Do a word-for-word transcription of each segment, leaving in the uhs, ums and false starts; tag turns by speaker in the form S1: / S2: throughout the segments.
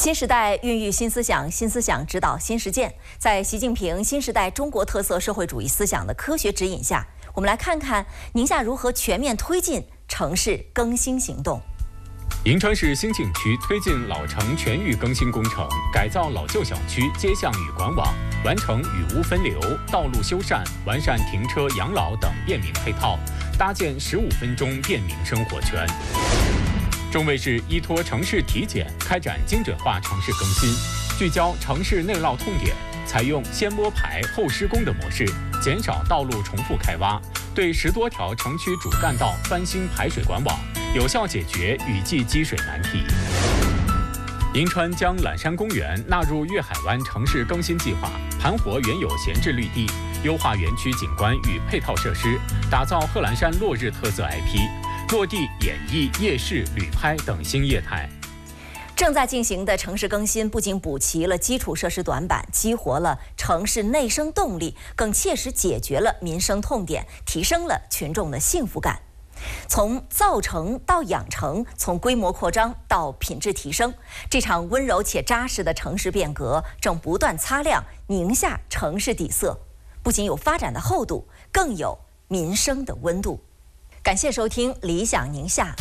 S1: 新时代孕育新思想，新思想指导新实践。在习近平新时代中国特色社会主义思想的科学指引下，我们来看看宁夏如何全面推进城市更新行动。
S2: 银川市兴景区推进老城全域更新工程，改造老旧小区街巷与管网，完成雨污分流、道路修缮、完善停车、养老等便民配套，搭建十五分钟便民生活圈。中卫市依托城市体检，开展精准化城市更新，聚焦城市内涝痛点，采用先摸排后施工的模式，减少道路重复开挖，对十多条城区主干道翻新排水管网。 有效解决雨季积水难题。银川将揽山公园纳入粤海湾城市更新计划，盘活原有闲置绿地，优化园区景观与配套设施，打造贺兰山落日特色 I P， 落地演绎夜市、旅拍等新业态。
S1: 正在进行的城市更新不仅补齐了基础设施短板，激活了城市内生动力，更切实解决了民生痛点，提升了群众的幸福感。 从造城到养城，从规模扩张到品质提升，这场温柔且扎实的城市变革正不断擦亮宁夏城市底色，不仅有发展的厚度，更有民生的温度。感谢收听《理想宁夏》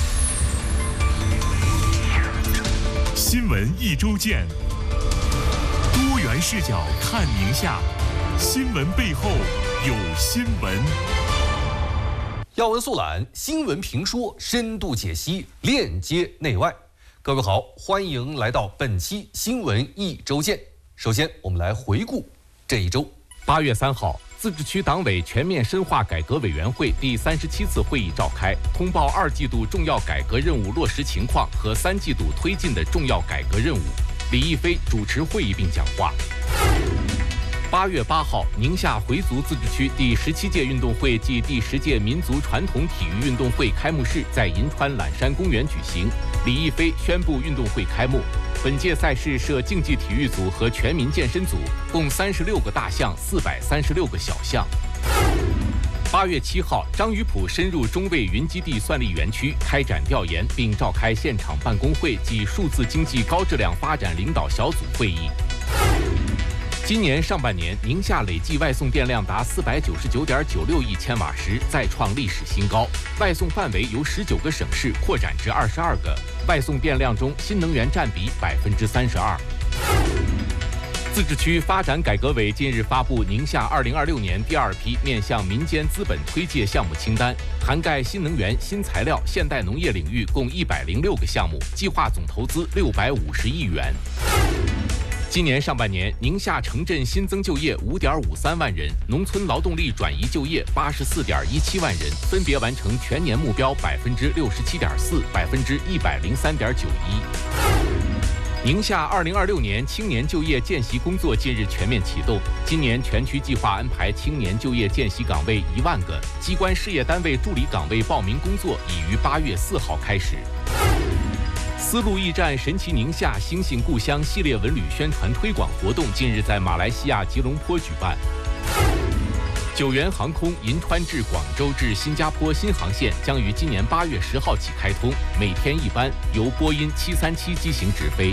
S3: 新闻一周见，多元视角看宁夏，新闻背后有新闻。
S4: 要闻速览，新闻评说，深度解析，链接内外。各位好，欢迎来到本期新闻一周见。首先，我们来回顾这一周。
S5: 八月三号，自治区党委全面深化改革委员会第三十七次会议召开，通报二季度重要改革任务落实情况和三季度推进的重要改革任务。李毅飞主持会议并讲话。 八月八号，宁夏回族自治区第十七届运动会暨第十届民族传统体育运动会开幕式在银川揽山公园举行。李毅飞宣布运动会开幕。本届赛事设竞技体育组和全民健身组，共三十六个大项，四百三十六个小项。八月七号，张于普深入中卫云基地算力园区开展调研，并召开现场办公会暨数字经济高质量发展领导小组会议。 今年上半年，宁夏累计外送电量达四百九十九点九六亿千瓦时，再创历史新高。外送范围由十九个省市扩展至二十二个，外送电量中新能源占比百分之三十二。自治区发展改革委近日发布宁夏二零二六年第二批面向民间资本推介项目清单，涵盖新能源、新材料、现代农业领域共一百零六个项目，计划总投资六百五十亿元。 今年上半年，宁夏城镇新增就业五点五三万人，农村劳动力转移就业八十四点一七万人，分别完成全年目标百分之六十七点四、百分之一百零三点九一。宁夏二零二六年青年就业见习工作近日全面启动，今年全区计划安排青年就业见习岗位一万个，机关事业单位助理岗位报名工作已于八月四号开始。 丝路驿站神奇宁夏星星故乡系列文旅宣传推广活动近日在马来西亚吉隆坡举办。九元航空银川至广州至新加坡新航线将于今年八月十号起开通，每天一班，由波音七三七机型直飞。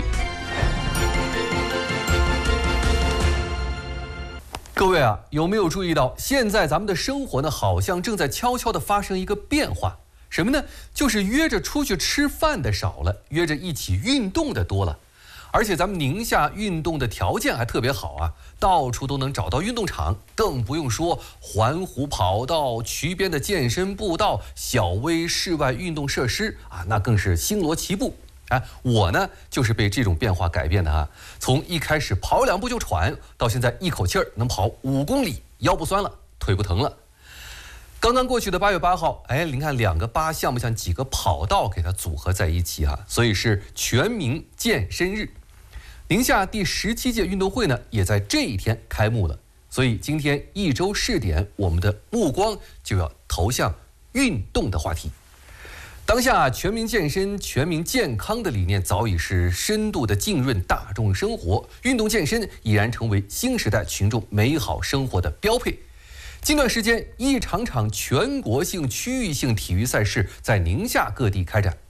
S4: 各位啊，有没有注意到，现在咱们的生活呢，好像正在悄悄地发生一个变化？ 什么呢？就是约着出去吃饭的少了，约着一起运动的多了。而且咱们宁夏运动的条件还特别好啊，到处都能找到运动场，更不用说环湖跑道、渠边的健身步道、小微室外运动设施啊，那更是星罗棋布。哎，我呢就是被这种变化改变的啊，从一开始跑两步就喘，到现在一口气儿能跑五公里，腰不酸了，腿不疼了。 刚刚过去的八月八号，哎，您看两个八像不像几个跑道给它组合在一起啊？所以是全民健身日。宁夏第十七届运动会呢，也在这一天开幕了。所以今天一周试点，我们的目光就要投向运动的话题。当下全民健身、全民健康的理念早已是深度的浸润大众生活，运动健身已然成为新时代群众美好生活的标配。 近段时间，一场场全国性、区域性体育赛事在宁夏各地开展。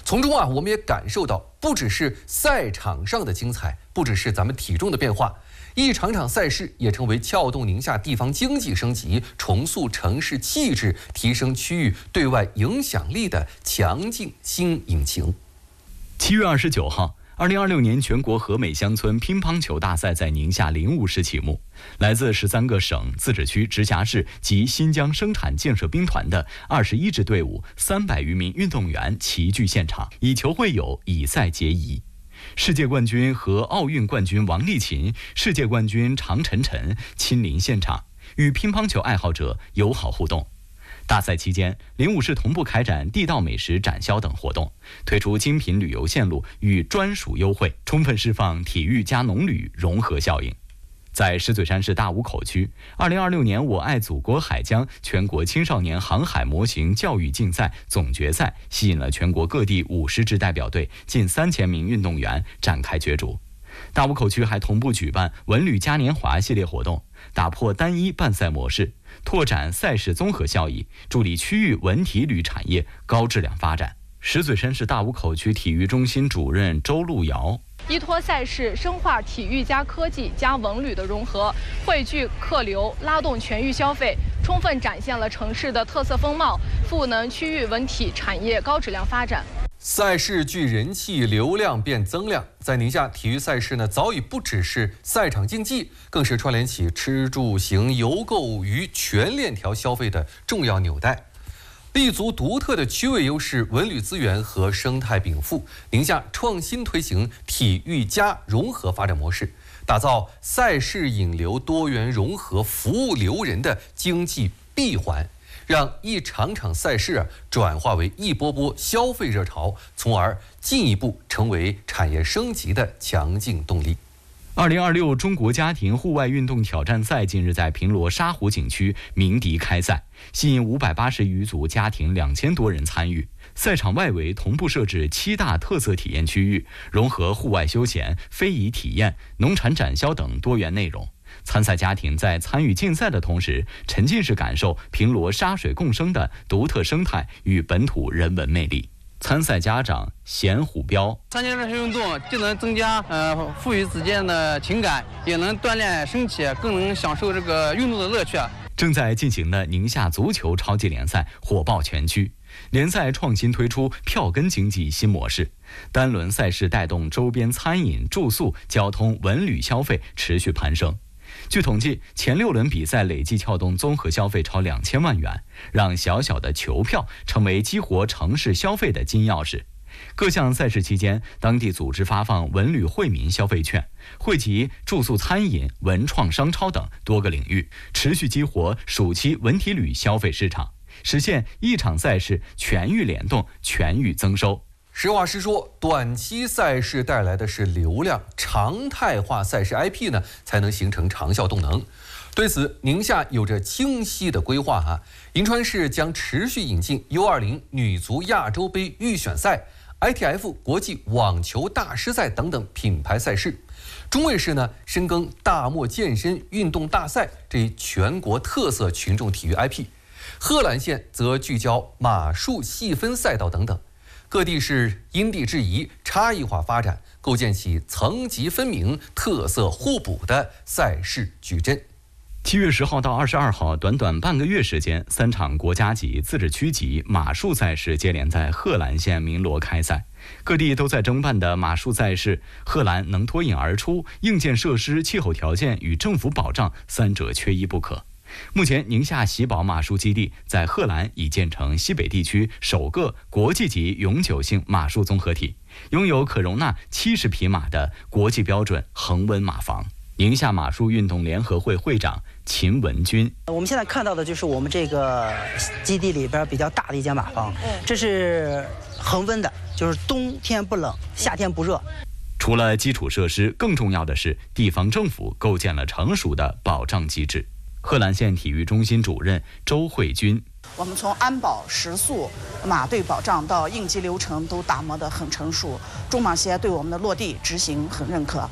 S4: 从中啊，我们也感受到，不只是赛场上的精彩，不只是咱们体重的变化，一场场赛事也成为撬动宁夏地方经济升级、重塑城市气质、提升区域对外影响力的强劲新引擎。
S6: 七月二十九号，二零二六年全国和美乡村乒乓球大赛在宁夏灵武市启幕。来自十三个省、自治区、直辖市及新疆生产建设兵团的二十一支队伍，三百余名运动员齐聚现场，以球会友，以赛结谊。世界冠军和奥运冠军王励勤、世界冠军常晨晨亲临现场，与乒乓球爱好者友好互动。大赛期间，灵武市同步开展地道美食展销等活动，推出精品旅游线路与专属优惠，充分释放体育加农旅融合效应。在石嘴山市大武口区，二零二六年我爱祖国海疆全国青少年航海模型教育竞赛总决赛吸引了全国各地五十支代表队近三千名运动员展开角逐。大武口区还同步举办文旅嘉年华系列活动，打破单一办赛模式，拓展赛事综合效益，助力区域文体旅产业高质量发展。石嘴山市大武口区体育中心主任周路遥。
S7: 依托赛事深化体育加科技加文旅的融合，汇聚客流，拉动全域消费，充分展现了城市的特色风貌，赋能区域文体产业高质量发展。
S4: 赛事聚人气，流量变增量。在宁夏，体育赛事呢早已不只是赛场竞技，更是串联起吃住行游购娱全链条消费的重要纽带。立足独特的区位优势、文旅资源和生态禀赋，宁夏创新推行体育加融合发展模式，打造赛事引流、多元融合、服务留人的经济闭环，让一场场赛事啊转化为一波波消费热潮，从而进一步成为产业升级的强劲动力。
S6: 二零二六中国家庭户外运动挑战赛近日在平罗沙湖景区鸣笛开赛，吸引五百八十余组家庭两千多人参与。赛场外围同步设置七大特色体验区域，融合户外休闲、非遗体验、农产展销等多元内容。参赛家庭在参与竞赛的同时，沉浸式感受平罗沙水共生的独特生态与本土人文魅力。参赛家长贤虎彪：
S8: 参加这些运动，既能增加呃父女之间的情感，也能锻炼身体，更能享受这个运动的乐趣。
S6: 正在进行的宁夏足球超级联赛火爆全区，联赛创新推出票根经济新模式，单轮赛事带动周边餐饮、住宿、交通、文旅消费持续攀升。据统计，前六轮比赛累计撬动综合消费超两千万元，让小小的球票成为激活城市消费的金钥匙。各项赛事期间，当地组织发放文旅惠民消费券，惠及住宿、餐饮、文创商超等多个领域，持续激活暑期文体旅消费市场，实现一场赛事全域联动、全域增收。
S4: 实话实说，短期赛事带来的是流量，常态化赛事 I P 呢才能形成长效动能。对此，宁夏有着清晰的规划哈。银川市将持续引进 U 二十 女足亚洲杯预选赛、I T F 国际网球大师赛等等品牌赛事。中卫市呢深耕大漠健身运动大赛这一全国特色群众体育 I P。贺兰县则聚焦马术细分赛道等等。各地是因地制宜、差异化发展，构建起层级分明、特色互补的赛事矩阵。
S6: 七月十号到二十二号，短短半个月时间，三场国家级、自治区级马术赛事接连在贺兰县鸣锣开赛。各地都在争办的马术赛事，贺兰能脱颖而出，硬件设施、气候条件与政府保障三者缺一不可。目前，宁夏喜宝马术基地在贺兰已建成西北地区首个国际级永久性马术综合体，拥有可容纳七十匹马的国际标准恒温马房。宁夏马术运动联合会会长秦文军：
S9: 我们现在看到的就是我们这个基地里边比较大的一间马房，这是恒温的，就是冬天不冷，夏天不热。
S6: 除了基础设施，更重要的是地方政府构建了成熟的保障机制。贺兰县体育中心主任周慧君：
S10: 我们从安保、食宿、马队保障到应急流程都打磨得很成熟，中马协对我们的落地执行很认可。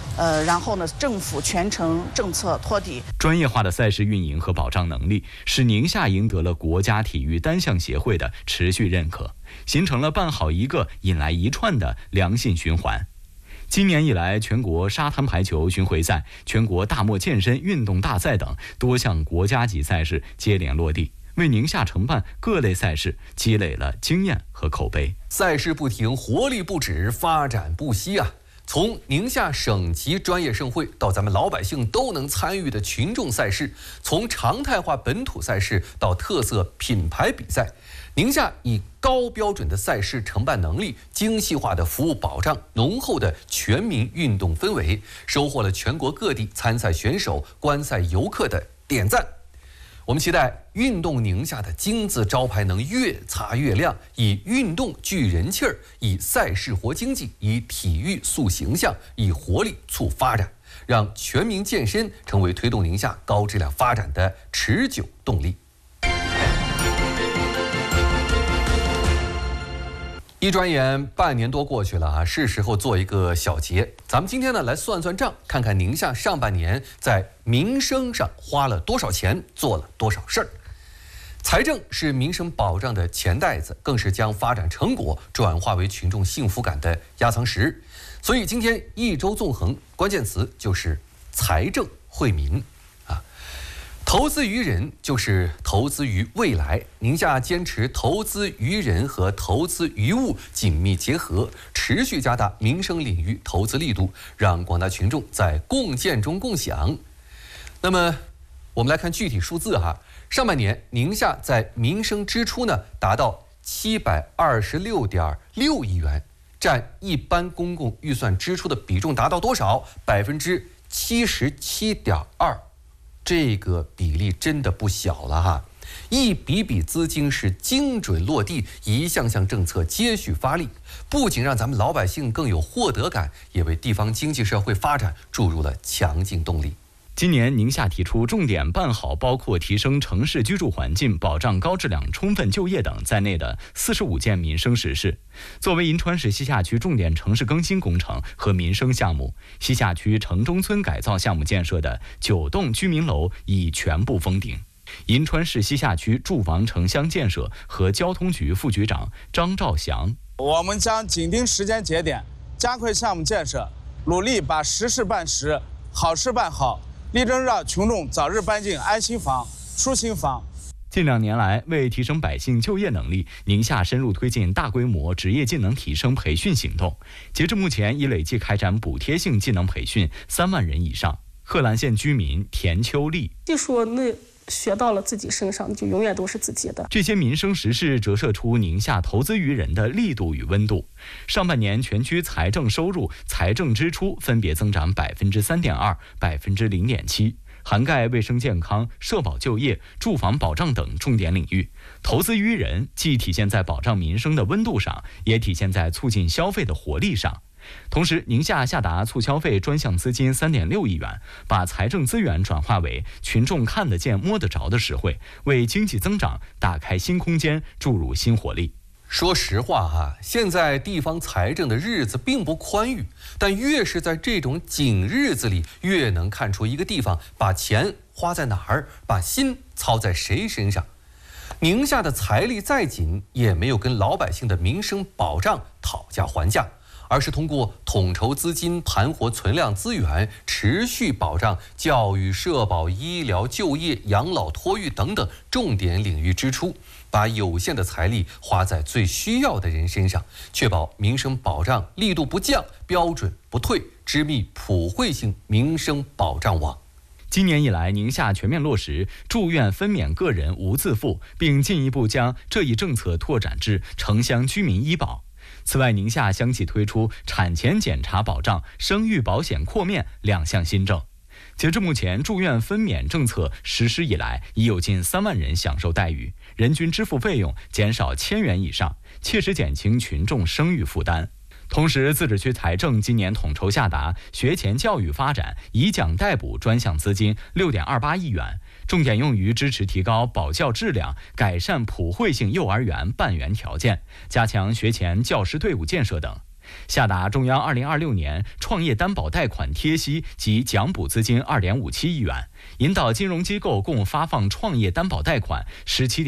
S10: 呃，然后呢，政府全程政策托底。
S6: 专业化的赛事运营和保障能力，使宁夏赢得了国家体育单项协会的持续认可，形成了办好一个引来一串的良性循环。今年以来，全国沙滩排球巡回赛、全国大漠健身运动大赛等多项国家级赛事接连落地，为宁夏承办各类赛事积累了经验和口碑。
S4: 赛事不停，活力不止，发展不息啊！从宁夏省级专业盛会到咱们老百姓都能参与的群众赛事，从常态化本土赛事到特色品牌比赛，宁夏以高标准的赛事承办能力、精细化的服务保障、浓厚的全民运动氛围，收获了全国各地参赛选手、观赛游客的点赞。我们期待运动宁夏的金字招牌能越擦越亮，以运动聚人气儿，以赛事活经济，以体育塑形象，以活力促发展，让全民健身成为推动宁夏高质量发展的持久动力。一转眼半年多过去了啊，是时候做一个小结。咱们今天呢来算算账，看看宁夏上半年在民生上花了多少钱，做了多少事儿。财政是民生保障的钱袋子，更是将发展成果转化为群众幸福感的压舱石。所以今天一周纵横，关键词就是财政惠民。投资于人就是投资于未来。宁夏坚持投资于人和投资于物紧密结合，持续加大民生领域投资力度，让广大群众在共建中共享。那么，我们来看具体数字哈。上半年，宁夏在民生支出呢达到七百二十六点六亿元，占一般公共预算支出的比重达到多少？百分之七十七点二。这个比例真的不小了哈，一笔笔资金是精准落地，一项项政策接续发力，不仅让咱们老百姓更有获得感，也为地方经济社会发展注入了强劲动力。
S6: 今年宁夏提出重点办好包括提升城市居住环境、保障高质量充分就业等在内的四十五件民生实事。作为银川市西夏区重点城市更新工程和民生项目，西夏区城中村改造项目建设的九栋居民楼已全部封顶。银川市西夏区住房城乡建设和交通局副局长张兆祥：
S11: 我们将紧盯时间节点，加快项目建设，努力把实事办实，好事办好，力争让群众早日搬进安心房、舒心房。
S6: 近两年来，为提升百姓就业能力，宁夏深入推进大规模职业技能提升培训行动。截至目前，已累计开展补贴性技能培训三万人以上。贺兰县居民田秋丽：
S12: 技术那学到了自己身上，就永远都是自己的。
S6: 这些民生实事折射出宁夏投资于人的力度与温度。上半年全区财政收入、财政支出分别增长百分之三点二、百分之零点七。涵盖卫生健康、社保就业、住房保障等重点领域，投资于人既体现在保障民生的温度上，也体现在促进消费的活力上。同时，宁夏下达促消费专项资金三点六亿元，把财政资源转化为群众看得见、摸得着的实惠，为经济增长打开新空间，注入新活力。
S4: 说实话哈，现在地方财政的日子并不宽裕，但越是在这种紧日子里，越能看出一个地方把钱花在哪儿，把心操在谁身上。宁夏的财力再紧，也没有跟老百姓的民生保障讨价还价，而是通过统筹资金、盘活存量资源，持续保障教育、社保、医疗、就业、养老、托育等等重点领域支出，把有限的财力花在最需要的人身上，确保民生保障力度不降，标准不退，织密普惠性民生保障网。
S6: 今年以来，宁夏全面落实住院分娩个人无自付，并进一步将这一政策拓展至城乡居民医保。此外，宁夏相继推出产前检查保障、生育保险扩面两项新政。截至目前，住院分娩政策实施以来，已有近三万人享受待遇，人均支付费用减少千元以上，切实减轻群众生育负担。同时，自治区财政今年统筹下达学前教育发展以奖代补专项资金六点二八亿元，重点用于支持提高保教质量，改善普惠性幼儿园办园条件，加强学前教师队伍建设等。 下达中央二零二六年创业担保贷款贴息及奖补资金二点五七亿元，引导金融机构共发放创业担保贷款十七